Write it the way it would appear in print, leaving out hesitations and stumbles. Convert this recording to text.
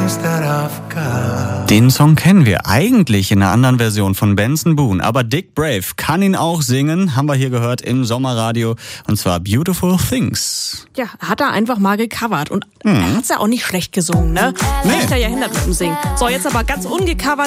Den Song kennen wir eigentlich in einer anderen Version von Benson Boone, aber Dick Brave kann ihn auch singen, haben wir hier gehört im Sommerradio, und zwar Beautiful Things. Ja, hat er einfach mal gecovert und er hat's ja auch nicht schlecht gesungen, ne? Nee. Rechter Jahrhundert mit dem Singen. So, jetzt aber ganz ungecovert